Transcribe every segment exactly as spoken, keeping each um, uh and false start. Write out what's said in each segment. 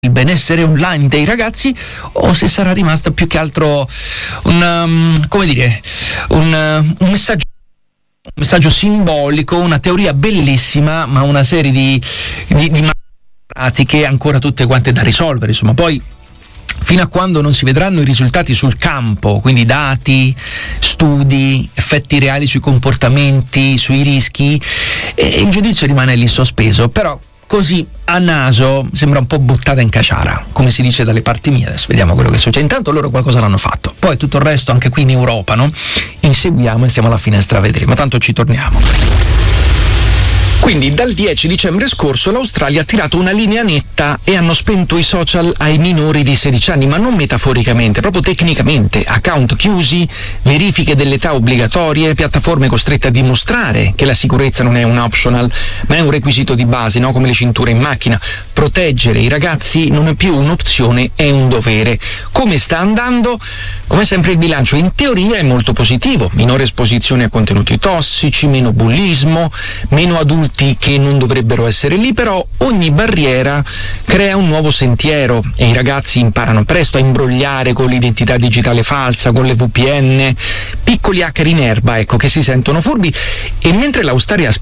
il benessere online dei ragazzi, o se sarà rimasta più che altro un, um, come dire, un, uh, un messaggio un messaggio simbolico, una teoria bellissima, ma una serie di, di, di pratiche ancora tutte quante da risolvere. Insomma, poi fino a quando non si vedranno i risultati sul campo, quindi dati, studi, effetti reali sui comportamenti, sui rischi, eh, il giudizio rimane lì sospeso. Però così a naso sembra un po' buttata in caciara, come si dice dalle parti mie. Adesso vediamo quello che succede. Intanto loro qualcosa l'hanno fatto, poi tutto il resto anche qui in Europa, no? Inseguiamo e stiamo alla finestra a vedere, ma tanto ci torniamo. Quindi dal dieci dicembre scorso l'Australia ha tirato una linea netta e hanno spento i social ai minori di sedici anni, ma non metaforicamente, proprio tecnicamente. Account chiusi, verifiche dell'età obbligatorie, piattaforme costrette a dimostrare che la sicurezza non è un optional, ma è un requisito di base, no? Come le cinture in macchina. Proteggere i ragazzi non è più un'opzione, è un dovere. Come sta andando? Come sempre il bilancio in teoria è molto positivo: minore esposizione a contenuti tossici, meno bullismo, meno adulti che non dovrebbero essere lì. Però ogni barriera crea un nuovo sentiero e i ragazzi imparano presto a imbrogliare con l'identità digitale falsa, con le V P N, piccoli hacker in erba, ecco, che si sentono furbi. E mentre l'Australia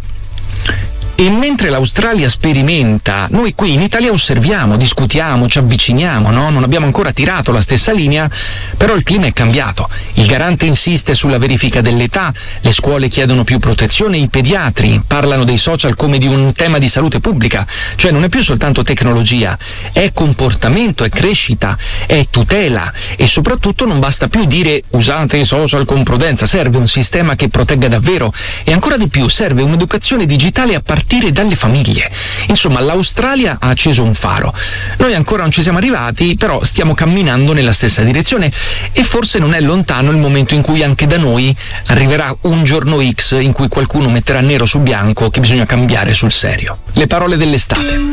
E mentre l'Australia sperimenta, noi qui in Italia osserviamo, discutiamo, ci avviciniamo, no? Non abbiamo ancora tirato la stessa linea, però il clima è cambiato. Il garante insiste sulla verifica dell'età, le scuole chiedono più protezione, i pediatri parlano dei social come di un tema di salute pubblica, cioè non è più soltanto tecnologia, è comportamento, è crescita, è tutela, e soprattutto non basta più dire usate i social con prudenza, serve un sistema che protegga davvero, e ancora di più serve un'educazione digitale a partire dalle famiglie. Insomma, l'Australia ha acceso un faro. Noi ancora non ci siamo arrivati, però stiamo camminando nella stessa direzione, e forse non è lontano il momento in cui anche da noi arriverà un giorno X in cui qualcuno metterà nero su bianco che bisogna cambiare sul serio. Le parole dell'estate.